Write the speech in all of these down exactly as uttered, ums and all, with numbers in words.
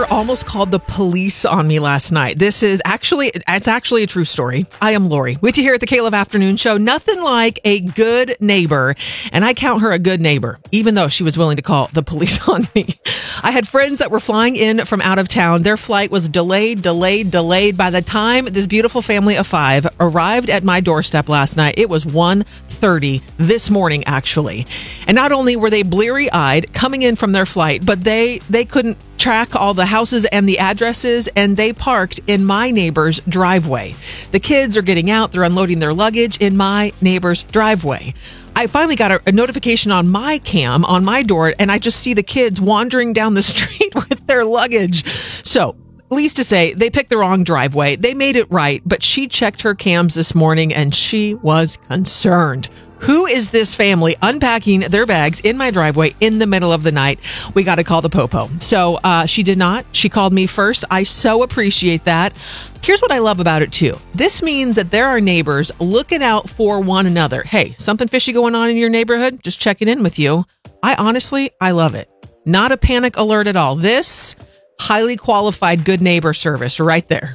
almost called the police on me last night. This is actually, it's actually a true story. I am Lori, with you here at the K-Love Afternoon Show. Nothing like a good neighbor, and I count her a good neighbor, even though she was willing to call the police on me. I had friends that were flying in from out of town. Their flight was delayed, delayed, delayed. By the time this beautiful family of five arrived at my doorstep last night, it was one thirty this morning, actually. And not only were they bleary-eyed coming in from their flight, but they they couldn't track all the houses and the addresses, and they parked in my neighbor's driveway. The kids are getting out. They're unloading their luggage in my neighbor's driveway. I finally got a, a notification on my cam, on my door, and I just see the kids wandering down the street with their luggage. So, least to say, they picked the wrong driveway. They made it right, but she checked her cams this morning, and she was concerned. Who is this family unpacking their bags in my driveway in the middle of the night? We got to call the popo. So uh, she did not. She called me first. I so appreciate that. Here's what I love about it, too. This means that there are neighbors looking out for one another. Hey, something fishy going on in your neighborhood? Just checking in with you. I honestly, I love it. Not a panic alert at all. This highly qualified good neighbor service right there.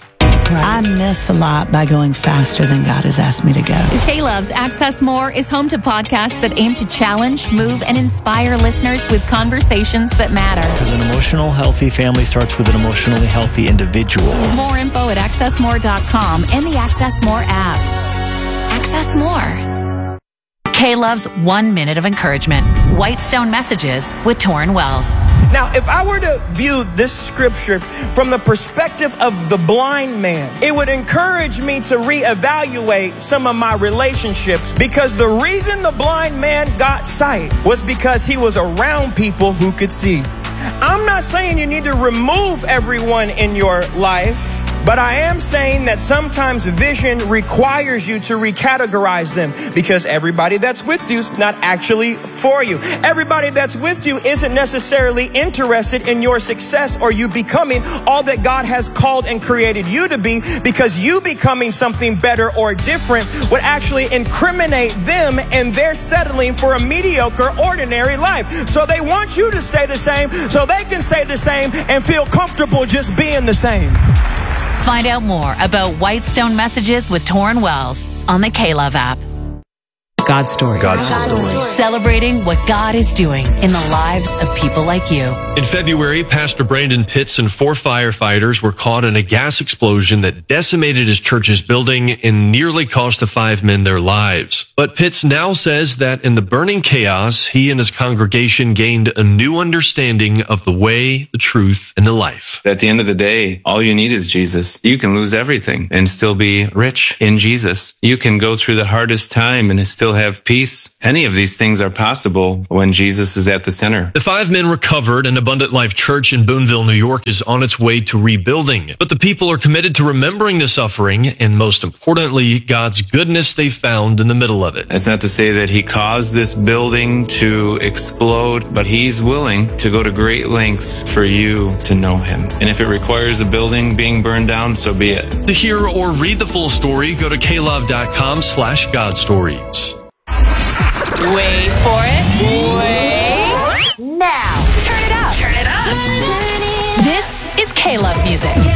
I miss a lot by going faster than God has asked me to go. K-Love's Access More is home to podcasts that aim to challenge, move, and inspire listeners with conversations that matter. Because an emotional, healthy family starts with an emotionally healthy individual. More info at access more dot com and the Access More app. Access More. K-Love's One Minute of Encouragement. Whitestone Messages with Torrin Wells. Now, if I were to view this scripture from the perspective of the blind man, it would encourage me to reevaluate some of my relationships, because the reason the blind man got sight was because he was around people who could see. I'm not saying you need to remove everyone in your life, but I am saying that sometimes vision requires you to recategorize them, because everybody that's with you is not actually for you. Everybody that's with you isn't necessarily interested in your success or you becoming all that God has called and created you to be, because you becoming something better or different would actually incriminate them, and they're settling for a mediocre, ordinary life. So they want you to stay the same so they can stay the same and feel comfortable just being the same. Find out more about Whitestone Messages with Torrin Wells on the K-Love app. God story. God's story. Celebrating what God is doing in the lives of people like you. In February, Pastor Brandon Pitts and four firefighters were caught in a gas explosion that decimated his church's building and nearly cost the five men their lives. But Pitts now says that in the burning chaos, he and his congregation gained a new understanding of the way, the truth, and the life. At the end of the day, all you need is Jesus. You can lose everything and still be rich in Jesus. You can go through the hardest time and still have peace. Any of these things are possible when Jesus is at the center. The five men recovered, and Abundant Life Church in Boonville, New York is on its way to rebuilding. But the people are committed to remembering the suffering and, most importantly, God's goodness they found in the middle of it. That's not to say that he caused this building to explode, but he's willing to go to great lengths for you to know him. And if it requires a building being burned down, so be it. To hear or read the full story, go to klove.com slash God Stories. Wait for it. Wait. Now. Turn it up. Turn it up. This is K-Love music.